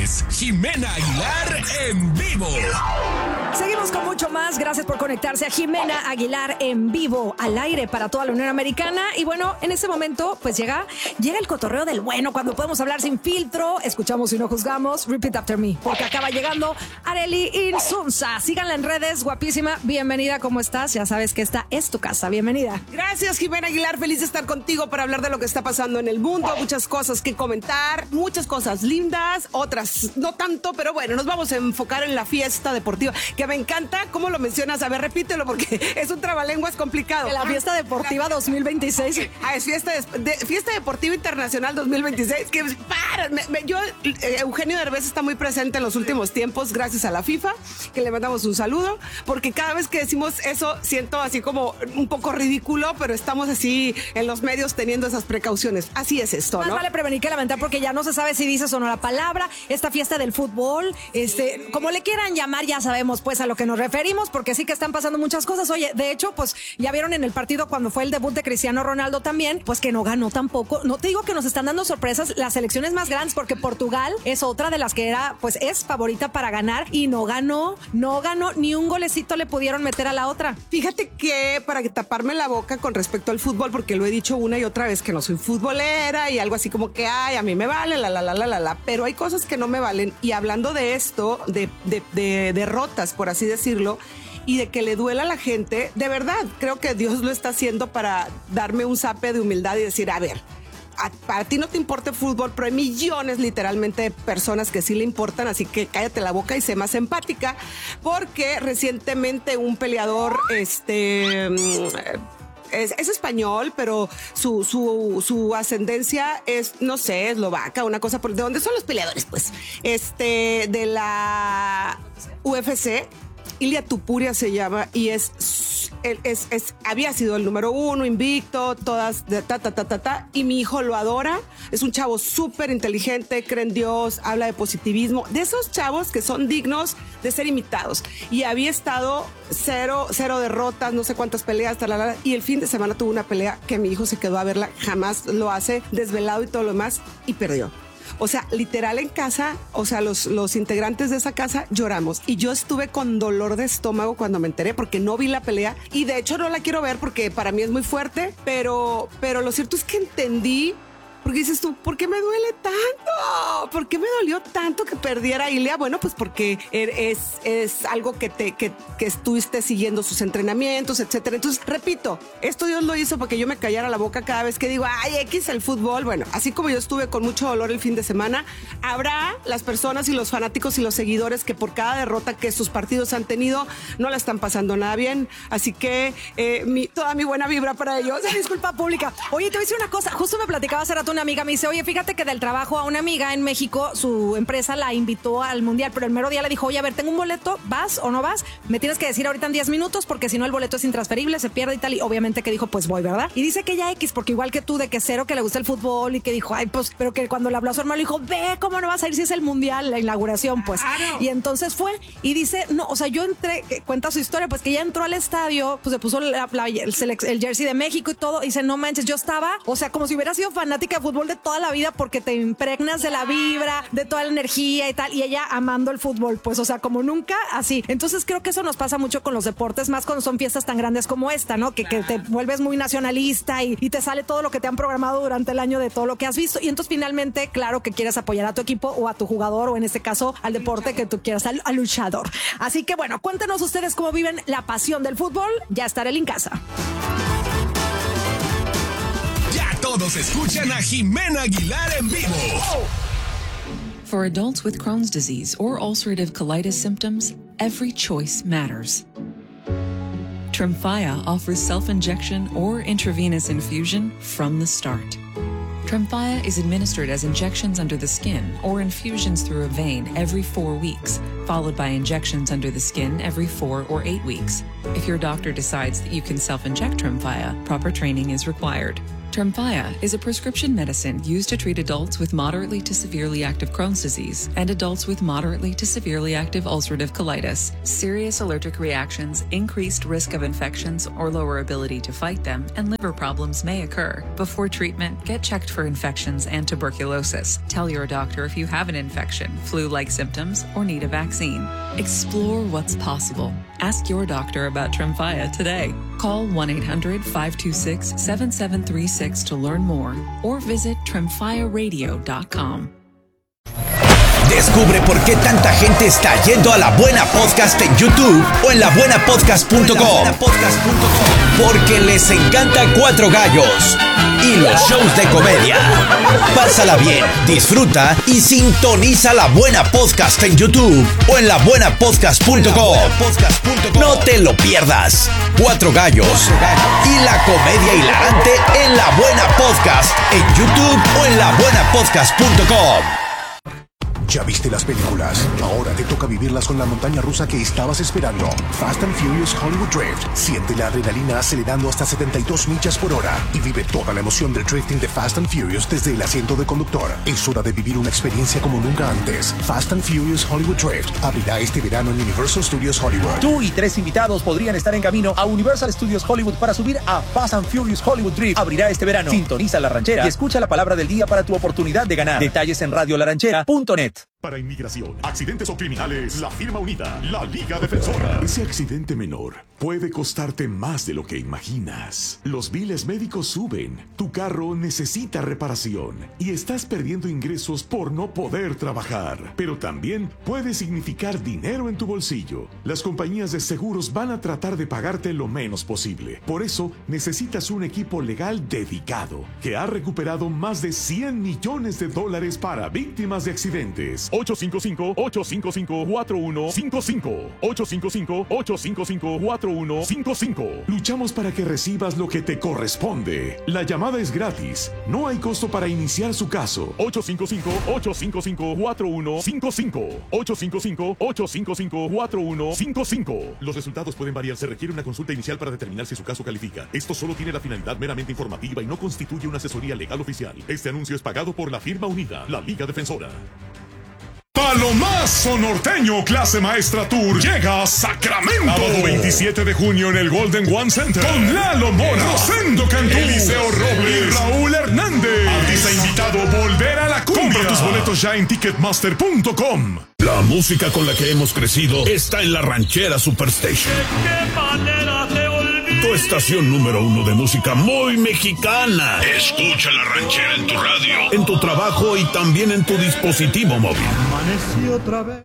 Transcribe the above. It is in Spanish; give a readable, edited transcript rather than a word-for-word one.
es Jimena Aguilar en vivo. Seguimos con mucho más. Gracias por conectarse a Jimena Aguilar en vivo, al aire para toda la Unión Americana. Y bueno, en este momento, pues llega el cotorreo del bueno, cuando podemos hablar sin filtro, escuchamos y no juzgamos. Repeat after me, porque acaba llegando Arely Insunza. Síganla en redes, guapísima. Bienvenida, ¿cómo estás? Ya sabes que esta es tu casa. Bienvenida. Gracias, Jimena Aguilar. Feliz de estar contigo para hablar de lo que está pasando en el mundo. Muchas cosas que comentar, muchas cosas lindas, otras no tanto, pero bueno, nos vamos a enfocar en la fiesta deportiva, que me encanta cómo lo mencionas. A ver, repítelo porque es un trabalenguas complicado. La fiesta deportiva 2026. Es fiesta deportiva internacional 2026. Que Eugenio Derbez está muy presente en los últimos tiempos, gracias a la FIFA, que le mandamos un saludo, porque cada vez que decimos eso siento así como un poco ridículo, pero estamos así en los medios teniendo esas precauciones. Así es esto, ¿no? Más vale prevenir que lamentar, porque ya no se sabe si dices o no la palabra. Esta fiesta del fútbol, como le quieran llamar, ya sabemos pues a lo que nos referimos, porque sí que están pasando muchas cosas. Oye, de hecho, pues ya vieron en el partido cuando fue el debut de Cristiano Ronaldo también, pues que no ganó tampoco. No te digo que nos están dando sorpresas las selecciones más grandes, porque Portugal es otra de las que es favorita para ganar y no ganó, ni un golecito le pudieron meter a la otra. Fíjate que para taparme la boca con respecto al fútbol, porque lo he dicho una y otra vez que no soy futbolera y algo así como que, a mí me vale, pero hay cosas que no me valen. Y hablando de esto, de derrotas, por así decirlo, y de que le duela a la gente, de verdad, creo que Dios lo está haciendo para darme un zape de humildad y decir, a ver, para ti no te importa el fútbol, pero hay millones literalmente de personas que sí le importan, así que cállate la boca y sé más empática, porque recientemente un peleador, es español, pero su ascendencia es, no sé, eslovaca, una cosa ¿de dónde son los peleadores? Pues, de la UFC, Ilia Topuria se llama, y había sido el número 1, invicto, todas, y mi hijo lo adora. Es un chavo súper inteligente, cree en Dios, habla de positivismo, de esos chavos que son dignos de ser imitados. Y había estado cero derrotas, no sé cuántas peleas, y el fin de semana tuvo una pelea que mi hijo se quedó a verla, jamás lo hace, desvelado y todo lo demás, y perdió. O sea, literal en casa, o sea, los integrantes de esa casa lloramos. Y yo estuve con dolor de estómago cuando me enteré, porque no vi la pelea. Y de hecho no la quiero ver porque para mí es muy fuerte. Pero lo cierto es que entendí. Porque dices tú, ¿por qué me duele tanto? ¿Por qué me dolió tanto que perdiera Ilia? Bueno, pues porque es algo que estuviste siguiendo sus entrenamientos, etcétera. Entonces, repito, esto Dios lo hizo para que yo me callara la boca cada vez que digo, ay, X el fútbol. Bueno, así como yo estuve con mucho dolor el fin de semana, habrá las personas y los fanáticos y los seguidores que por cada derrota que sus partidos han tenido no la están pasando nada bien. Así que toda mi buena vibra para ellos. Disculpa pública. Oye, te voy a decir una cosa. Justo me platicaba hace rato una amiga, me dice, oye, fíjate que del trabajo a una amiga en México, su empresa la invitó al mundial, pero el mero día le dijo, oye, a ver, tengo un boleto, ¿vas o no vas? Me tienes que decir ahorita en 10 minutos porque si no el boleto es intransferible, se pierde y tal. Y obviamente que dijo, pues voy, ¿verdad? Y dice que ella X, porque igual que tú, de que cero que le gusta el fútbol y que dijo, ay, pues, pero que cuando le habló a su hermano le dijo, ve, ¿cómo no vas a ir si es el mundial, la inauguración? Pues. Claro. Y entonces fue y dice, no, o sea, yo entré, cuenta su historia, pues que ella entró al estadio, pues se puso el jersey de México y todo, y dice, no manches, yo estaba, o sea, como si hubiera sido fanática de fútbol de toda la vida, porque te impregnas de la vibra, de toda la energía y tal, y ella amando el fútbol, pues, o sea, como nunca, así. Entonces creo que eso nos pasa mucho con los deportes, más cuando son fiestas tan grandes como esta, ¿no? Que te vuelves muy nacionalista y te sale todo lo que te han programado durante el año de todo lo que has visto, y entonces finalmente, claro que quieres apoyar a tu equipo o a tu jugador, o en este caso al deporte que tú quieras, al luchador. Así que bueno, cuéntenos ustedes cómo viven la pasión del fútbol. Ya estaré en casa. Todos escuchan a Jimena Aguilar en vivo. For adults with Crohn's disease or ulcerative colitis symptoms, every choice matters. Tremfya offers self-injection or intravenous infusion from the start. Tremfya is administered as injections under the skin or infusions through a vein every 4 weeks, followed by injections under the skin every 4 or 8 weeks. If your doctor decides that you can self-inject Tremfya, proper training is required. Tremfya is a prescription medicine used to treat adults with moderately to severely active Crohn's disease and adults with moderately to severely active ulcerative colitis. Serious allergic reactions, increased risk of infections or lower ability to fight them, and liver problems may occur. Before treatment, get checked for infections and tuberculosis. Tell your doctor if you have an infection, flu-like symptoms, or need a vaccine. Explore what's possible. Ask your doctor about Tremfya today. Call 1-800-526-7736 to learn more or visit tremfyaradio.com. Descubre por qué tanta gente está yendo a La Buena Podcast en YouTube o en labuenapodcast.com. Porque les encanta Cuatro Gallos y los shows de comedia. Pásala bien, disfruta y sintoniza La Buena Podcast en YouTube o en labuenapodcast.com. No te lo pierdas. Cuatro Gallos y la comedia hilarante en La Buena Podcast en YouTube o en labuenapodcast.com. ¿Ya viste las películas? Ahora te toca vivirlas con la montaña rusa que estabas esperando. Fast and Furious Hollywood Drift. Siente la adrenalina acelerando hasta 72 millas por hora y vive toda la emoción del drifting de Fast and Furious desde el asiento de conductor. Es hora de vivir una experiencia como nunca antes. Fast and Furious Hollywood Drift abrirá este verano en Universal Studios Hollywood. Tú y 3 invitados podrían estar en camino a Universal Studios Hollywood para subir a Fast and Furious Hollywood Drift. Abrirá este verano. Sintoniza La Ranchera y escucha la palabra del día para tu oportunidad de ganar. Detalles en radiolaranchera.net. Para inmigración, accidentes o criminales, la firma unida, la Liga Defensora. Ese accidente menor puede costarte más de lo que imaginas. Los biles médicos suben, tu carro necesita reparación y estás perdiendo ingresos por no poder trabajar. Pero también puede significar dinero en tu bolsillo. Las compañías de seguros van a tratar de pagarte lo menos posible. Por eso necesitas un equipo legal dedicado que ha recuperado más de $100 millones para víctimas de accidentes. 855-855-4155. 855-855-4155. Luchamos para que recibas lo que te corresponde. La llamada es gratis. No hay costo para iniciar su caso. 855-855-4155. 855-855-4155. Los resultados pueden variar. Se requiere una consulta inicial para determinar si su caso califica. Esto solo tiene la finalidad meramente informativa y no constituye una asesoría legal oficial. Este anuncio es pagado por la firma unida, la Liga Defensora. Palomazo Norteño Clase Maestra Tour llega a Sacramento. Sábado 27 de junio en el Golden One Center. Con Lalo Mora, Rosendo Cantú, Eliseo Robles y Raúl Hernández. Artista invitado Volver a la Cumbia. Compra tus boletos ya en Ticketmaster.com. La música con la que hemos crecido está en La Ranchera Superstation. Tu estación número 1 de música muy mexicana. Escucha La Ranchera en tu radio, en tu trabajo y también en tu dispositivo móvil. Amanecí otra vez.